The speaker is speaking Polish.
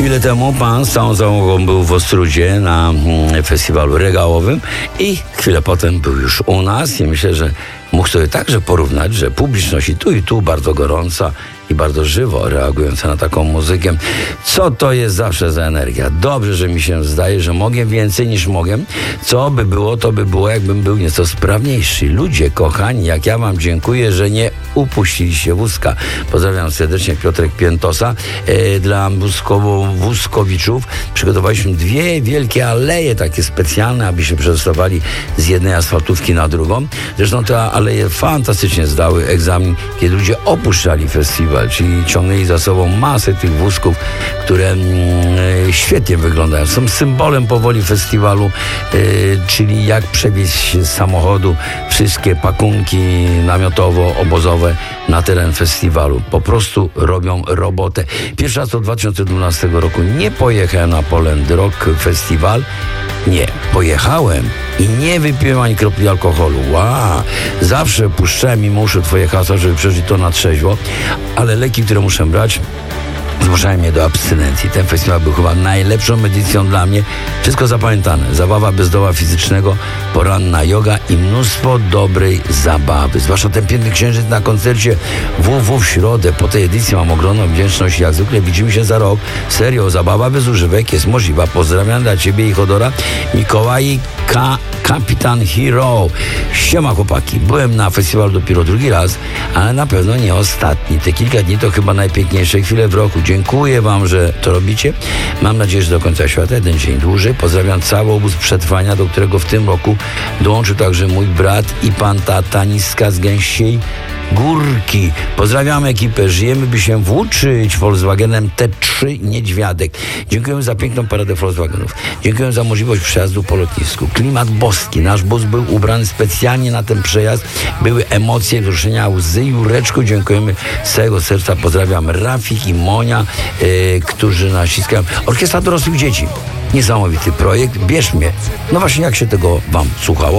Chwilę temu pan z całą załogą był w Ostródzie na festiwalu regałowym i chwilę potem był już u nas i myślę, że mógł sobie także porównać, że publiczność i tu bardzo gorąca i bardzo żywo reagująca na taką muzykę. Co to jest zawsze za energia? Dobrze, że mi się zdaje, że mogę więcej niż mogę. Co by było, to by było, jakbym był nieco sprawniejszy. Ludzie kochani, jak ja wam dziękuję, że nie upuściliście wózka. Pozdrawiam serdecznie Piotrek Piętosa. Dla wózkowiczów przygotowaliśmy 2 wielkie aleje, takie specjalne, abyśmy przetestowali z jednej asfaltówki na drugą. Zresztą te aleje fantastycznie zdały egzamin, kiedy ludzie opuszczali festiwal, czyli ciągnęli za sobą masę tych wózków, które świetnie wyglądają. Są symbolem powoli festiwalu, czyli jak przewieźć z samochodu wszystkie pakunki namiotowo-obozowe na teren festiwalu. Po prostu robią robotę. Pierwszy raz od 2012 roku nie pojechałem na Poland Rock Festival. Nie, pojechałem i nie wypiłem ani kropli alkoholu. Wow. Zawsze puszczałem mimo uszu twoje hasła, żeby przeżyć to na trzeźwo, ale leki, które muszę brać, zmuszają mnie do abstynencji. Ten festiwal był chyba najlepszą edycją dla mnie. Wszystko zapamiętane. Zabawa bez doła fizycznego, poranna joga i mnóstwo dobrej zabawy. Zwłaszcza ten piękny księżyc na koncercie WW w środę. Po tej edycji mam ogromną wdzięczność. Jak zwykle widzimy się za rok. Serio, zabawa bez używek jest możliwa. Pozdrawiam dla ciebie i Chodora. Mikołaj Kapitan Hero. Siema chłopaki. Byłem na festiwalu dopiero drugi raz, ale na pewno nie ostatni. Te kilka dni to chyba najpiękniejsze chwile w roku. Dziękuję wam, że to robicie. Mam nadzieję, że do końca świata, jeden dzień dłużej. Pozdrawiam cały obóz przetrwania, do którego w tym roku dołączył także mój brat i pan tata Niska z Gęsiej Górki. Pozdrawiam ekipę. Żyjemy, by się włóczyć Volkswagenem T3 Niedźwiadek. Dziękuję za piękną paradę Volkswagenów. Dziękuję za możliwość przejazdu po lotnisku. Klimat boski. Nasz bus był ubrany specjalnie na ten przejazd. Były emocje, wzruszenia, łzy. Jureczku, dziękujemy z całego serca. Pozdrawiam Rafik i Monia, którzy naciskają. Orkiestra dorosłych dzieci. Niesamowity projekt. Bierz mnie. No właśnie, jak się tego wam słuchało?